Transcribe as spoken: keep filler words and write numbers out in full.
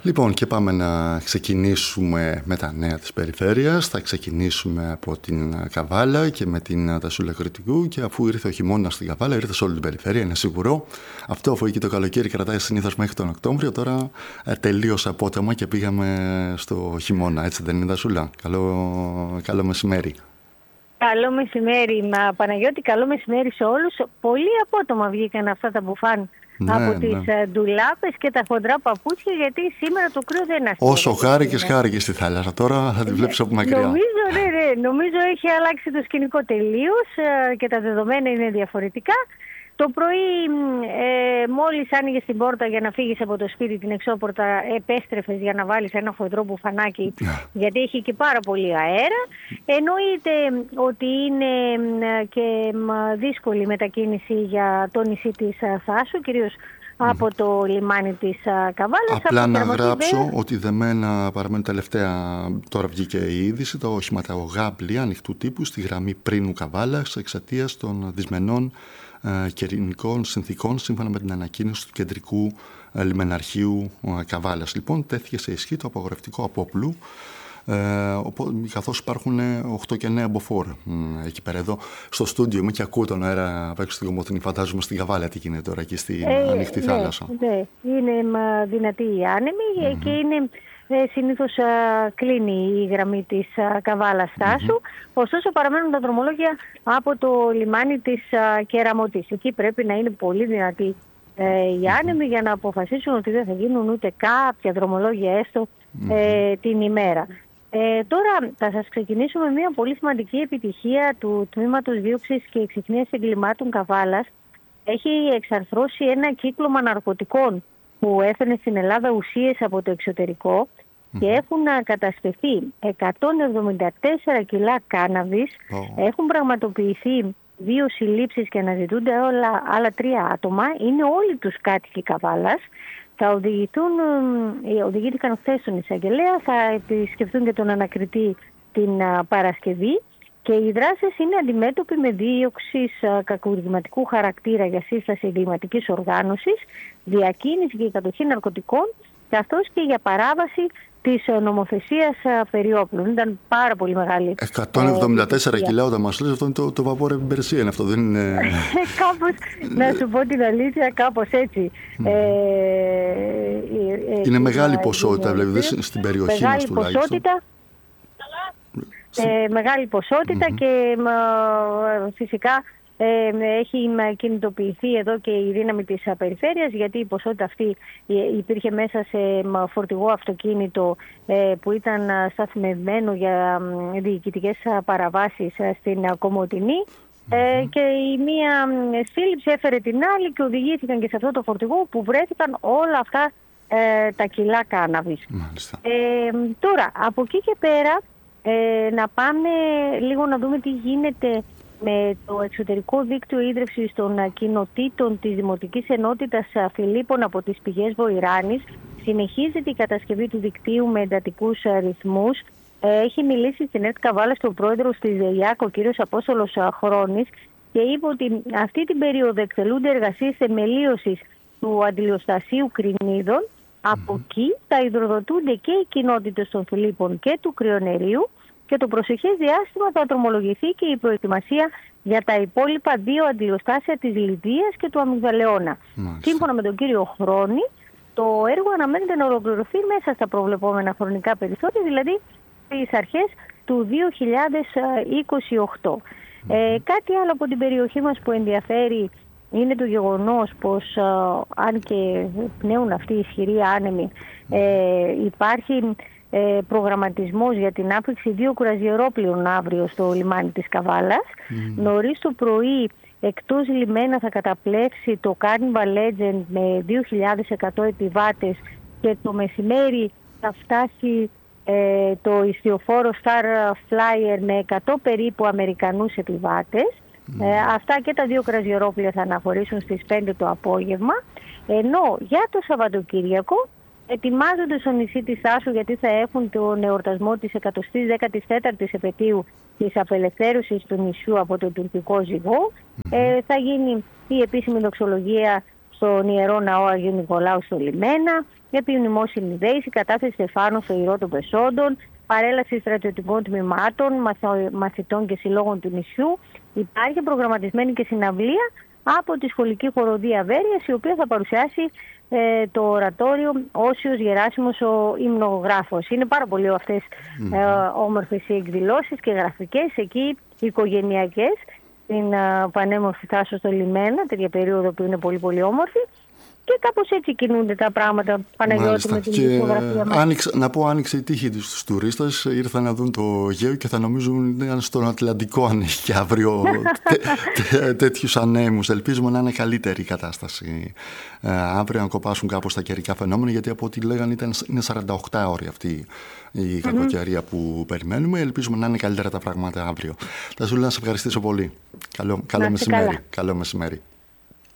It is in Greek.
Λοιπόν, και πάμε να ξεκινήσουμε με τα νέα της περιφέρειας. Θα ξεκινήσουμε από την Καβάλα και με την Δασούλα Κρητικού. Και αφού ήρθε ο χειμώνας στην Καβάλα, ήρθε σε όλη την περιφέρεια, είναι σίγουρο. Αυτό, αφού εκεί το καλοκαίρι κρατάει συνήθως μέχρι τον Οκτώβριο, τώρα τελείωσε απότομα και πήγαμε στο χειμώνα. Έτσι δεν είναι, Δασούλα? Καλό, καλό μεσημέρι. Καλό μεσημέρι, μα Παναγιώτη, καλό μεσημέρι σε όλους. Πολύ απότομα βγήκαν αυτά τα μπουφάν. Ναι, από τις ναι. ντουλάπες και τα χοντρά παπούτσια, γιατί σήμερα το κρύο δεν αστεί. Όσο χάρηκες, χάρηκες στη θάλασσα. Τώρα θα τη βλέπεις από μακριά. Νομίζω, ναι, ναι, νομίζω έχει αλλάξει το σκηνικό τελείως και τα δεδομένα είναι διαφορετικά. Το πρωί, ε, μόλις άνοιγες την πόρτα για να φύγεις από το σπίτι, την εξώπορτα, επέστρεφες για να βάλεις ένα χοντρό μπουφανάκι, γιατί έχει και πάρα πολύ αέρα. Εννοείται ότι είναι και δύσκολη μετακίνηση για το νησί της Θάσου, κυρίως από το λιμάνι της Καβάλας. Απλά να γράψω δε... ότι δεμένα παραμένουν τελευταία, τώρα βγήκε η είδηση, τα οχήματα ογάπλια ανοιχτού τύπου στη γραμμή Πρίνου Καβάλας εξαιτίας των δυσμενών καιρικών συνθήκων, σύμφωνα με την ανακοίνωση του κεντρικού λιμεναρχείου Καβάλας. Λοιπόν, τέθηκε σε ισχύ το απαγορευτικό απόπλου, ε, καθώς υπάρχουν οκτώ και εννέα μποφόρ εκεί πέρα. Εδώ στο στούντιο είμαι και ακούω τον αέρα απ' έξω στην Κομοτηνή. Φαντάζομαι στην Καβάλα τι γίνεται τώρα εκεί στην ε, ανοιχτή ναι, θάλασσα. Ναι, είναι δυνατή η άνεμη mm-hmm. και είναι... Ε, συνήθως α, κλείνει η γραμμή της α, Καβάλας Στάσου, mm-hmm. ωστόσο παραμένουν τα δρομολόγια από το λιμάνι της α, Κεραμωτής. Εκεί πρέπει να είναι πολύ δυνατή ε, οι άνεμοι mm-hmm. για να αποφασίσουν ότι δεν θα γίνουν ούτε κάποια δρομολόγια έστω ε, mm-hmm. την ημέρα. Ε, τώρα θα σας ξεκινήσω με μια πολύ σημαντική επιτυχία του Τμήματος Δίωξης και Εξυχνίας Εγκλημάτων Καβάλας. Έχει εξαρθρώσει ένα κύκλωμα ναρκωτικών που έφερνε στην Ελλάδα ουσίες από το εξωτερικό mm. και έχουν κατασχεθεί εκατόν εβδομήντα τέσσερα κιλά κάναβης, oh. έχουν πραγματοποιηθεί δύο συλλήψεις και αναζητούνται όλα άλλα τρία άτομα, είναι όλοι τους κάτοικοι Καβάλας, θα οδηγηθούν, οδηγήθηκαν χθες στον εισαγγελέα, θα επισκεφτούν και τον ανακριτή την Παρασκευή. Και οι δράσεις είναι αντιμέτωποι με δίωξη κακουργηματικού χαρακτήρα για σύσταση εγκληματικής οργάνωσης, διακίνηση και κατοχή ναρκωτικών, καθώς και για παράβαση της νομοθεσίας περί όπλων. Ήταν πάρα πολύ μεγάλη. εκατόν εβδομήντα τέσσερα κιλά όταν μας λες, αυτό είναι το, το βαπόρε Μπερσία, είναι αυτό, δεν είναι... Κάπως, να σου πω την αλήθεια, κάπως έτσι. Mm. Ε, ε, είναι ε, μεγάλη ποσότητα, δηλαδή, στην περιοχή μας τουλάχιστον. Μεγάλη ποσότητα. Ε, μεγάλη ποσότητα mm-hmm. και ε, φυσικά ε, έχει κινητοποιηθεί εδώ και η δύναμη της περιφέρειας, γιατί η ποσότητα αυτή υπήρχε μέσα σε φορτηγό αυτοκίνητο ε, που ήταν σταθμευμένο για διοικητικές παραβάσεις στην Κομοτηνή mm-hmm. ε, και η μία σύλληψη έφερε την άλλη και οδηγήθηκαν και σε αυτό το φορτηγό που βρέθηκαν όλα αυτά ε, τα κιλά κάναβης. Mm-hmm. Ε, τώρα, από εκεί και πέρα Ε, να πάμε λίγο να δούμε τι γίνεται με το εξωτερικό δίκτυο ίδρυυσης των κοινοτήτων της Δημοτικής Ενότητας Φιλίππων από τις πηγές Βοηράνης. Συνεχίζεται η κατασκευή του δικτύου με εντατικούς ρυθμούς. Ε, έχει μιλήσει στην ΕΡΤ Καβάλας και ο πρόεδρος της ΔΕΙΑΚ, ο κύριος Απόστολος Χρόνης, και είπε ότι αυτή την περίοδο εκτελούνται εργασίες θεμελίωσης του αντιλιοστασίου Κρινίδων. Από εκεί θα υδροδοτούνται και οι κοινότητες των Φιλίππων και του Κρυονερίου και το προσεχές διάστημα θα δρομολογηθεί και η προετοιμασία για τα υπόλοιπα δύο αντιλιοστάσια της Λιδίας και του Αμυγδαλεώνα. Μάλιστα. Σύμφωνα με τον κύριο Χρόνη, το έργο αναμένεται να ολοκληρωθεί μέσα στα προβλεπόμενα χρονικά περιθώρια, δηλαδή στις αρχές του δύο χιλιάδες είκοσι οκτώ. Mm-hmm. Ε, κάτι άλλο από την περιοχή μας που ενδιαφέρει είναι το γεγονός πως α, αν και πνέουν αυτοί οι ισχυροί άνεμοι, ε, υπάρχει ε, προγραμματισμός για την άφηξη δύο κουραζιερόπλοιων αύριο στο λιμάνι της Καβάλας. Mm. Νωρίς το πρωί εκτός λιμένα θα καταπλέψει το Carnival Legend με δύο χιλιάδες εκατό επιβάτες και το μεσημέρι θα φτάσει ε, το ιστιοφόρο Star Flyer με εκατό περίπου Αμερικανούς επιβάτες. Mm. Ε, αυτά και τα δύο κραζιερόπλια θα αναχωρήσουν στις πέντε το απόγευμα, ενώ για το Σαββατοκύριακο ετοιμάζονται στο νησί της Θάσου, γιατί θα έχουν τον εορτασμό της εκατοστής δέκατης τέταρτης επετείου της απελευθέρωσης του νησιού από τον τουρκικό ζυγό. Mm. Ε, θα γίνει η επίσημη δοξολογία στον Ιερό Ναό Αγίου Νικολάου στο Λιμένα, για τη μνημόσυνη δέηση, κατάθεση στεφάνων στο Ηρώ των Πεσόντων, παρέλαση στρατιωτικών τμήματων, μαθητών και συλλόγων του νησιού. Υπάρχει προγραμματισμένη και συναυλία από τη Σχολική Χοροδία Βέρειας, η οποία θα παρουσιάσει ε, το ορατόριο Όσιος Γεράσιμος ο Υμνογράφος. Είναι πάρα πολύ αυτές mm-hmm. ε, όμορφες οι εκδηλώσεις και γραφικές, εκεί οικογενειακές, στην ε, πανέμορφη Θάσο στο Λιμένα, τέτοια περίοδο που είναι πολύ πολύ όμορφη. Και κάπως έτσι κινούνται τα πράγματα, Παναγιώτη, με την δημοσιογραφία μας. Άνοιξε, να πω, άνοιξε η τύχη στους τουρίστες, ήρθαν να δουν το Αιγαίο και θα νομίζουν στον Ατλαντικό αν έχει και αύριο τέ, τέ, τέτοιους ανέμους. Ελπίζουμε να είναι καλύτερη η κατάσταση ε, αύριο, να κοπάσουν κάπως τα καιρικά φαινόμενα, γιατί από ό,τι λέγανε ήταν, είναι σαράντα οκτώ ώρες αυτή η κακοκαιρία mm-hmm. που περιμένουμε. Ελπίζουμε να είναι καλύτερα τα πράγματα αύριο. Θα σου λέω να σε ευχαριστήσω πολύ. Καλό, καλό μεσημέρι. Καλό μεσημέρι.